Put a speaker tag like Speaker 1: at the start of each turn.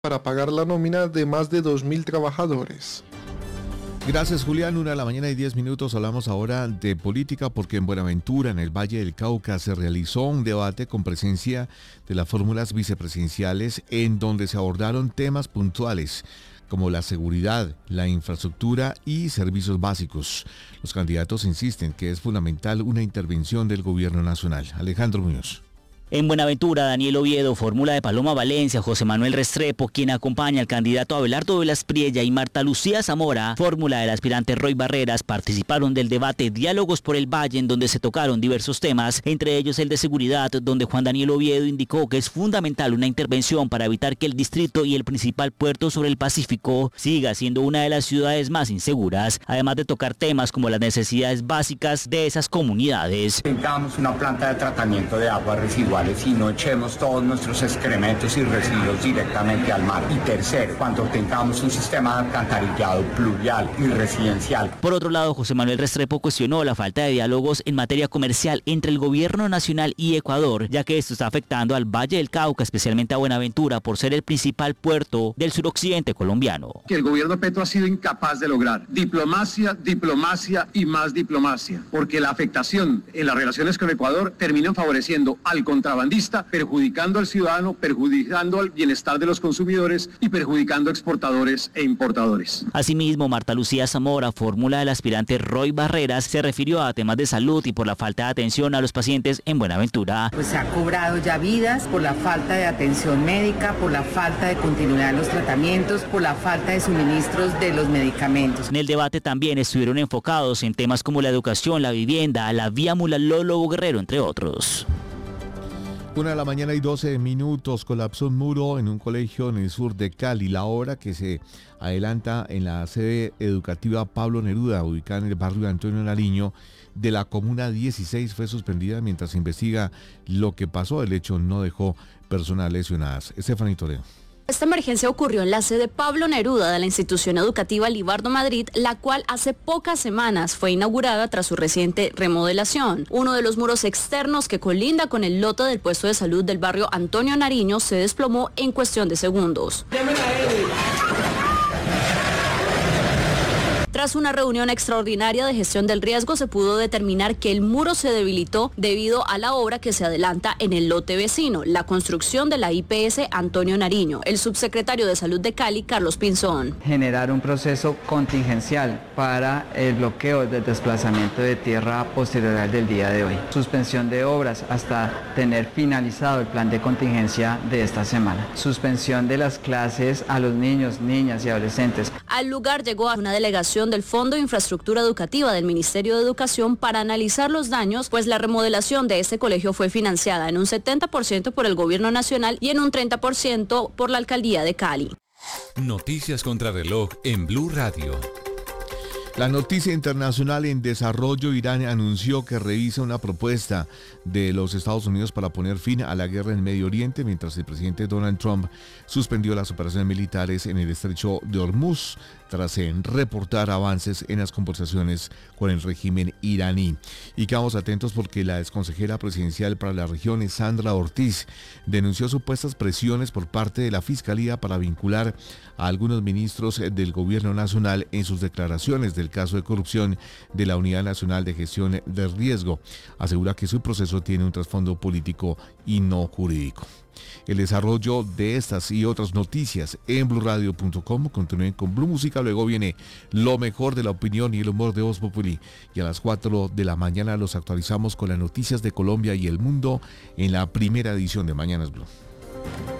Speaker 1: para pagar la nómina de más de 2.000 trabajadores.
Speaker 2: Gracias, Julián. 1:10 a.m. Hablamos ahora de política porque en Buenaventura, en el Valle del Cauca, se realizó un debate con presencia de las fórmulas vicepresidenciales en donde se abordaron temas puntuales como la seguridad, la infraestructura y servicios básicos. Los candidatos insisten que es fundamental una intervención del gobierno nacional. Alejandro Muñoz.
Speaker 3: En Buenaventura, Daniel Oviedo, fórmula de Paloma Valencia, José Manuel Restrepo, quien acompaña al candidato Abelardo Velas Priella, y Marta Lucía Zamora, fórmula del aspirante Roy Barreras, participaron del debate Diálogos por el Valle, en donde se tocaron diversos temas, entre ellos el de seguridad, donde Juan Daniel Oviedo indicó que es fundamental una intervención para evitar que el distrito y el principal puerto sobre el Pacífico siga siendo una de las ciudades más inseguras, además de tocar temas como las necesidades básicas de esas comunidades.
Speaker 4: Tengamos una planta de tratamiento de aguas residuales y no echemos todos nuestros excrementos y residuos directamente al mar. Y tercero, cuando tengamos un sistema de alcantarillado pluvial y residencial.
Speaker 3: Por otro lado, José Manuel Restrepo cuestionó la falta de diálogos en materia comercial entre el gobierno nacional y Ecuador, ya que esto está afectando al Valle del Cauca, especialmente a Buenaventura, por ser el principal puerto del suroccidente colombiano.
Speaker 5: Que el gobierno Petro ha sido incapaz de lograr diplomacia, diplomacia y más diplomacia, porque la afectación en las relaciones con Ecuador terminan favoreciendo al contrabandista, perjudicando al ciudadano, perjudicando al bienestar de los consumidores y perjudicando a exportadores e importadores.
Speaker 3: Asimismo, Marta Lucía Zamora, fórmula del aspirante Roy Barreras, se refirió a temas de salud y por la falta de atención a los pacientes en Buenaventura.
Speaker 6: Pues se ha cobrado ya vidas por la falta de atención médica, por la falta de continuidad en los tratamientos, por la falta de suministros de los medicamentos.
Speaker 3: En el debate también estuvieron enfocados en temas como la educación, la vivienda, la vía Mulaló Guerrero, entre otros.
Speaker 2: 1:12 a.m. Colapsó un muro en un colegio en el sur de Cali. La obra, que se adelanta en la sede educativa Pablo Neruda, ubicada en el barrio Antonio Nariño de la comuna 16, fue suspendida mientras se investiga lo que pasó. El hecho no dejó personas lesionadas. Estefanía Toledo.
Speaker 7: Esta emergencia ocurrió en la sede Pablo Neruda de la institución educativa Libardo Madrid, la cual hace pocas semanas fue inaugurada tras su reciente remodelación. Uno de los muros externos que colinda con el lote del puesto de salud del barrio Antonio Nariño se desplomó en cuestión de segundos. Tras una reunión extraordinaria de gestión del riesgo, se pudo determinar que el muro se debilitó debido a la obra que se adelanta en el lote vecino, la construcción de la IPS Antonio Nariño. El subsecretario de Salud de Cali, Carlos Pinzón.
Speaker 8: Generar un proceso contingencial para el bloqueo del desplazamiento de tierra posterior del día de hoy. Suspensión de obras hasta tener finalizado el plan de contingencia de esta semana. Suspensión de las clases a los niños, niñas y adolescentes.
Speaker 7: Al lugar llegó una delegación del Fondo de Infraestructura Educativa del Ministerio de Educación para analizar los daños, pues la remodelación de este colegio fue financiada en un 70% por el Gobierno Nacional y en un 30% por la Alcaldía de Cali.
Speaker 9: Noticias contra reloj en Blue Radio.
Speaker 2: La noticia internacional en desarrollo: Irán anunció que revisa una propuesta de los Estados Unidos para poner fin a la guerra en Medio Oriente, mientras el presidente Donald Trump suspendió las operaciones militares en el estrecho de Hormuz tras reportar avances en las conversaciones con el régimen iraní. Y quedamos atentos porque la exconsejera presidencial para la región, Sandra Ortiz, denunció supuestas presiones por parte de la Fiscalía para vincular a algunos ministros del Gobierno Nacional en sus declaraciones del caso de corrupción de la Unidad Nacional de Gestión de Riesgo. Asegura que su proceso tiene un trasfondo político y no jurídico. El desarrollo de estas y otras noticias en bluradio.com. Continúen con Blue Música, luego viene lo mejor de la opinión y el humor de Voz Populi, y a las 4 de la mañana los actualizamos con las noticias de Colombia y el mundo en la primera edición de Mañanas Blue.